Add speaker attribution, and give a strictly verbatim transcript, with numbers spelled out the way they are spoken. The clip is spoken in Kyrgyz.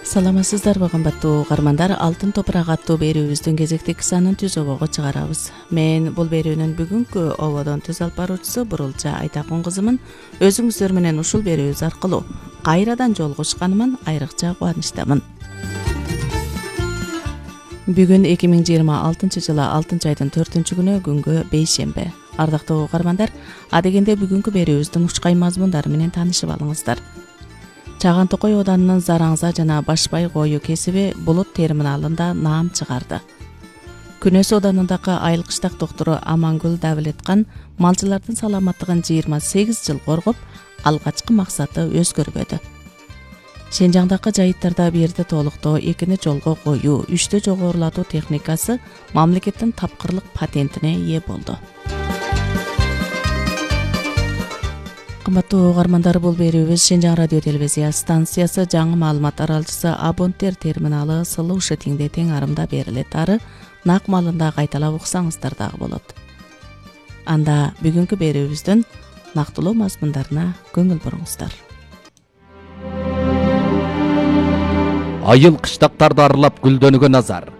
Speaker 1: Саламатсыздарбы кымбаттуу угармандар, Алтын топурак аттуу берүүбүздүн кезектеги санын түз обого чыгарабыз. Мен бул берүүнүн бүгүнкү ободон түз алып баруучусу Бурулча Айтакун кызымын. Өзүңүздөр менен ушул берүүбүз аркылуу кайрадан жолугушканыман айрыкча кубанычтамын. Бүгүн эки миң жыйырма алтынчы жылы алтынчы айдын төртүнчү күнү күнгө бейшембе. Ардактуу угармандар, адегенде бүгүнкү берүүбүздүн ушкай мазмундары менен таанышып алыңыздар. Чаган Токой Оданынын Зараңза жана Башбай кою кесиби Булут терминалында наам чыгарды. Күнөс Оданындагы Айыл кыштак доктору Амангүл Давлеткан малчылардын саламаттыгын жыйырма сегиз жыл коргоп, алгачкы максаты өзгөрбөдү. Шенжаңдагы жайыттарда бирди толуктоо, экини жолго коюу, үчтү жогорулатуу техникасы мамлекеттин тапкырлык патентине ээ болду. Кымбаттуу угармандар, бул берүүбүз Шенжаң радио телевизия станциясы жаңы маалымат аралчысы Абонттер терминалы Сылуушы тиңде тең арымда берилет. Ары нак маалында кайталап уксаңыздар дагы болот. Анда бүгүнкү берүүбүздүн нактылуу мазмундарына көңүл буруңуздар.
Speaker 2: Айыл кыштактарды аралап гүлдөнүүгө назар.